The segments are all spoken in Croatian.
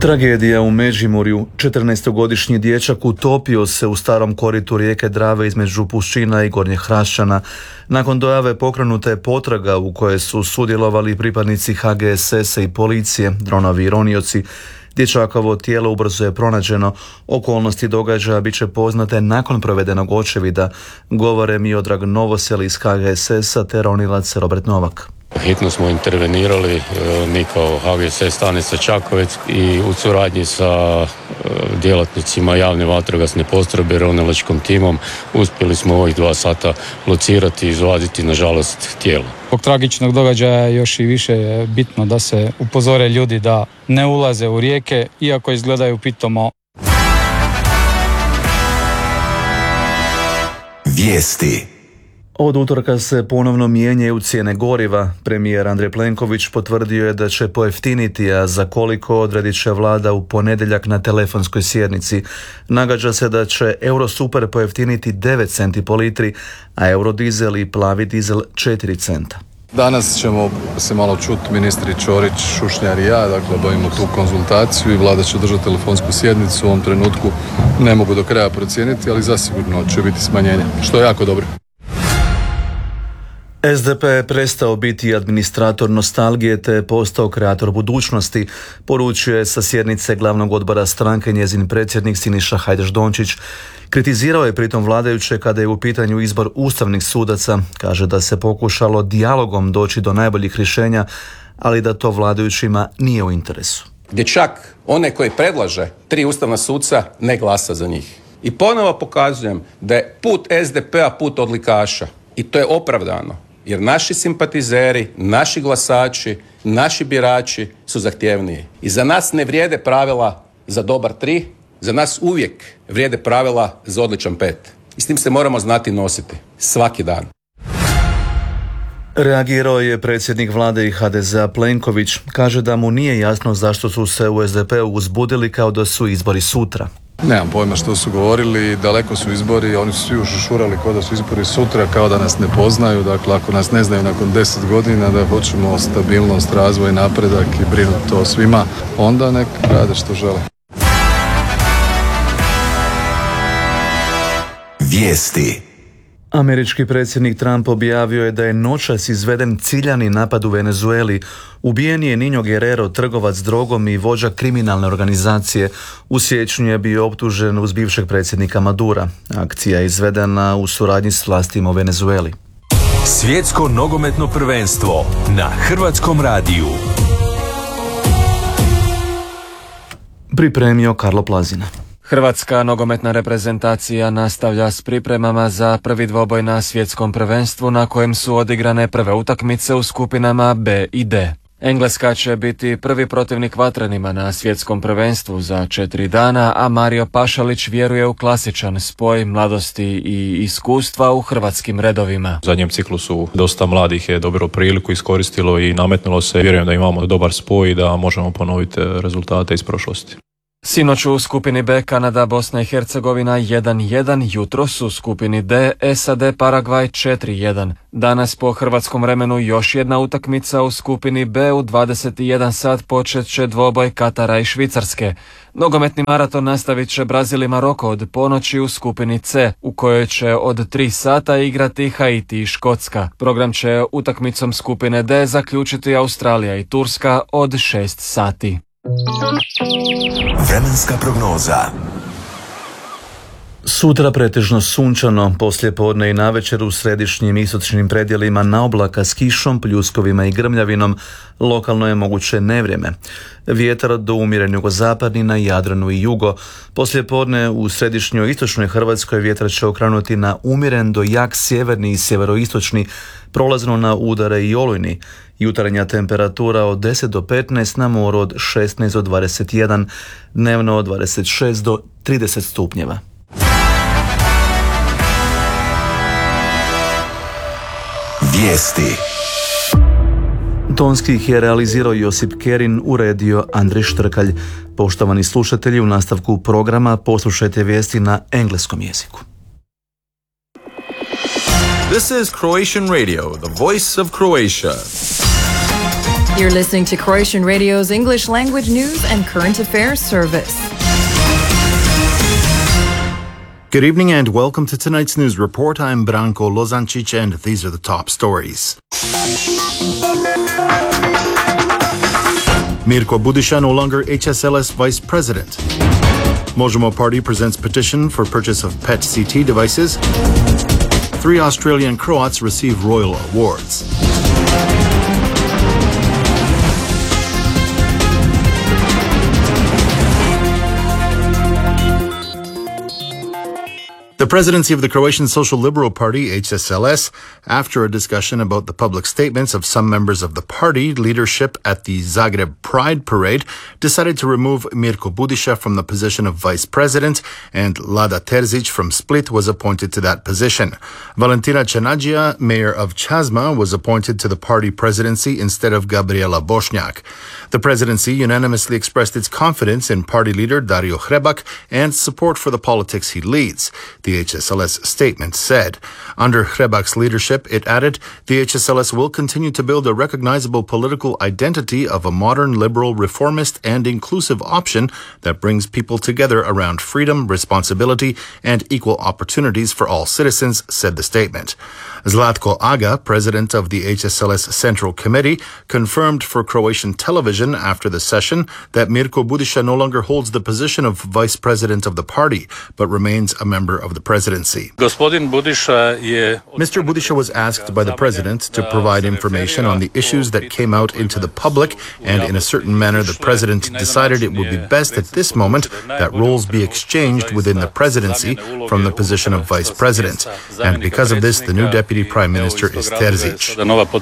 Tragedija u Međimurju. 14-godišnji dječak utopio se u starom koritu rijeke Drave između Puščina i Gornjeg Hrašćana. Nakon dojave pokrenuta je potraga u kojoj su sudjelovali pripadnici HGSS-a i policije, dronovi i ronioci. Dječakovo tijelo ubrzo je pronađeno. Okolnosti događaja bit će poznate nakon provedenog očevida, govore Miodrag Novosel iz HGSS-a te ronilac Robert Novak. Hitno smo intervenirali, mi kao HGSS stanica Čakovec i u suradnji sa djelatnicima javne vatrogasne postrojbe, ronilačkim timom, uspjeli smo ovih 2 sata locirati i izvaditi, nažalost, tijelo. Zbog tragičnog događaja još i više je bitno da se upozore ljudi da ne ulaze u rijeke, iako izgledaju pitomo. Vijesti. Od utorka se ponovno mijenjaju cijene goriva. Premijer Andrej Plenković potvrdio je da će pojeftiniti, a za koliko odredit će vlada u ponedjeljak na telefonskoj sjednici. Nagađa se da će Eurosuper pojeftiniti 9 centi po litri, a Eurodizel i plavi dizel 4 centa. Danas ćemo se malo čuti, ministri Ćorić, Šušnjar i ja, dakle obavimo tu konzultaciju i vlada će držati telefonsku sjednicu. U ovom trenutku ne mogu do kraja procijeniti, ali zasigurno će biti smanjenje, što je jako dobro. SDP je prestao biti administrator nostalgije te je postao kreator budućnosti, poručio je sa sjednice glavnog odbora stranke njezin predsjednik Siniša Hajdaš-Dončić. Kritizirao je pritom vladajuće kada je u pitanju izbor ustavnih sudaca, kaže da se pokušalo dijalogom doći do najboljih rješenja, ali da to vladajućima nije u interesu. Gdje čak onaj koji predlaže 3 ustavna suca ne glasa za njih. I ponovo pokazujem da je put SDP-a put odlikaša i to je opravdano. Jer naši simpatizeri, naši glasači, naši birači su zahtjevniji. I za nas ne vrijede pravila za dobar 3, za nas uvijek vrijede pravila za odličan 5. I s tim se moramo znati nositi. Svaki dan. Reagirao je predsjednik vlade i HDZ-a Plenković. Kaže da mu nije jasno zašto su se u SDP-u uzbudili kao da su izbori sutra. Nemam pojma što su govorili, daleko su izbori, oni su svi ušušurali kao da su izbori sutra, kao da nas ne poznaju. Dakle, ako nas ne znaju nakon 10 godina da hoćemo stabilnost, razvoj, napredak i brinuti to svima, onda nek rade što žele. Vijesti. Američki predsjednik Trump objavio je da je noćas izveden ciljani napad u Venezueli. Ubijen je Niño Guerrero, trgovac drogom i vođa kriminalne organizacije. U siječnju je bio optužen uz bivšeg predsjednika Madura. Akcija je izvedena u suradnji s vlastima u Venezueli. Svjetsko nogometno prvenstvo na Hrvatskom radiju. Pripremio Karlo Plazina. Hrvatska nogometna reprezentacija nastavlja s pripremama za prvi dvoboj na svjetskom prvenstvu na kojem su odigrane prve utakmice u skupinama B i D. Engleska će biti prvi protivnik Vatrenima na svjetskom prvenstvu za 4 dana, a Mario Pašalić vjeruje u klasičan spoj mladosti i iskustva u hrvatskim redovima. U zadnjem ciklusu dosta mladih je dobro priliku iskoristilo i nametnulo se. Vjerujem da imamo dobar spoj i da možemo ponoviti rezultate iz prošlosti. Sinoć u skupini B Kanada, Bosna i Hercegovina 1-1, jutros u skupini D SAD Paragvaj 4-1. Danas po hrvatskom vremenu još jedna utakmica u skupini B u 21 sat počet će dvoboj Katara i Švicarske. Nogometni maraton nastavit će Brazil i Maroko od ponoći u skupini C, u kojoj će od 3 sata igrati Haiti i Škotska. Program će utakmicom skupine D zaključiti Australija i Turska od 6 sati. Vremenska prognoza. Sutra pretežno sunčano, poslijepodne i navečer u središnjim i istočnim predjelima na oblaka s kišom, pljuskovima i grmljavinom, lokalno je moguće nevrijeme. Vjetar do umjeren jugozapadni na Jadranu i jugo. Poslijepodne u središnjoj istočnoj Hrvatskoj vjetar će okrenuti na umjeren do jak sjeverni i sjeveroistočni, prolazno na udare i olujni. Jutarnja temperatura od 10 do 15, na moru od 16 do 21, dnevno od 26 do 30 stupnjeva. Vijesti. Tonski ih je realizirao Josip Kerin, uredio Andrej Štrkalj. Poštovani slušatelji, u nastavku programa poslušajte vijesti na engleskom jeziku. This is Croatian Radio, the voice of Croatia. You're listening to Croatian Radio's English language news and current affairs service. Good evening and welcome to tonight's news report. I'm Branko Lozancic and these are the top stories. Mirko Budiša no longer HSLS vice president. Možemo party presents petition for purchase of PET CT devices. 3 Australian Croats receive royal awards. The presidency of the Croatian Social Liberal Party, HSLS, after a discussion about the public statements of some members of the party leadership at the Zagreb Pride Parade, decided to remove Mirko Budiša from the position of vice president, and Lada Terzic from Split was appointed to that position. Valentina Čanađija, mayor of Čazma, was appointed to the party presidency instead of Gabriela Bošnjak. The presidency unanimously expressed its confidence in party leader Dario Hrebak and support for the politics he leads. The HSLS statement said. Under Hrebak's leadership, it added, the HSLS will continue to build a recognizable political identity of a modern, liberal, reformist, and inclusive option that brings people together around freedom, responsibility, and equal opportunities for all citizens, said the statement. Zlatko Aga, president of the HSLS Central Committee, confirmed for Croatian television after the session that Mirko Budiša no longer holds the position of vice president of the party, but remains a member of the presidency. Mr. Budiša was asked by the president to provide information on the issues that came out into the public, and in a certain manner the president decided it would be best at this moment that roles be exchanged within the presidency from the position of vice president. And because of this, the new deputy prime minister is Terzic.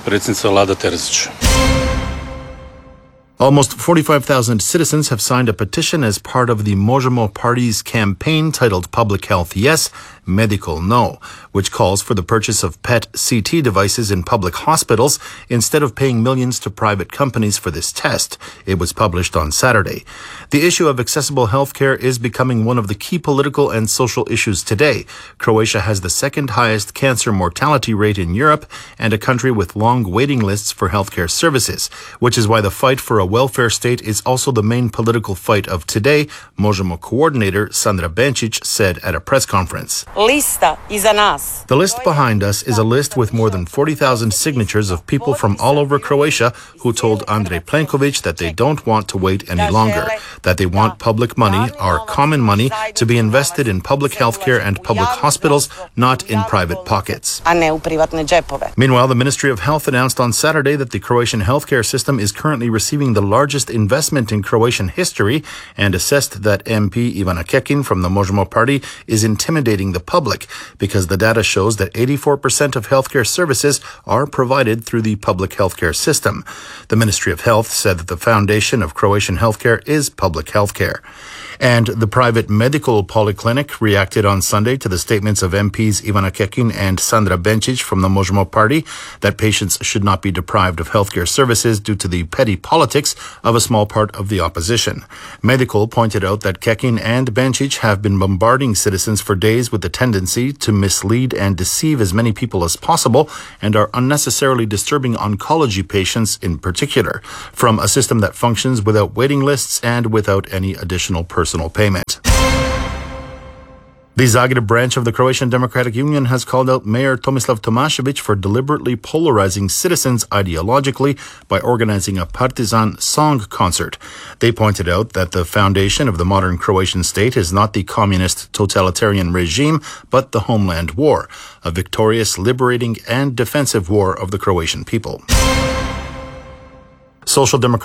Almost 45,000 citizens have signed a petition as part of the Možemo party's campaign titled Public Health Yes, Medical No, which calls for the purchase of PET CT devices in public hospitals instead of paying millions to private companies for this test. It was published on Saturday. The issue of accessible healthcare is becoming one of the key political and social issues today. Croatia has the second highest cancer mortality rate in Europe and a country with long waiting lists for healthcare services, which is why the fight for a welfare state is also the main political fight of today, Možemo coordinator Sandra Benčić said at a press conference. The list behind us is a list with more than 40,000 signatures of people from all over Croatia who told Andrej Plenković that they don't want to wait any longer, that they want public money, our common money, to be invested in public healthcare and public hospitals, not in private pockets. Meanwhile, the Ministry of Health announced on Saturday that the Croatian healthcare system is currently receiving the largest investment in Croatian history and assessed that MP Ivana Kekin from the Možemo party is intimidating the public because the data shows that 84% of healthcare services are provided through the public healthcare system. The Ministry of Health said that the foundation of Croatian healthcare is public healthcare. And the private medical polyclinic reacted on Sunday to the statements of MPs Ivana Kekin and Sandra Benčić from the Možemo party that patients should not be deprived of healthcare services due to the petty politics of a small part of the opposition. Medical pointed out that Kekin and Benčić have been bombarding citizens for days with the tendency to mislead and deceive as many people as possible and are unnecessarily disturbing oncology patients in particular from a system that functions without waiting lists and without any additional personal payment. The Zagreb branch of the Croatian Democratic Union has called out Mayor Tomislav Tomašević for deliberately polarizing citizens ideologically by organizing a Partizan song concert. They pointed out that the foundation of the modern Croatian state is not the communist totalitarian regime, but the homeland war, a victorious, liberating, and defensive war of the Croatian people. Social Democrats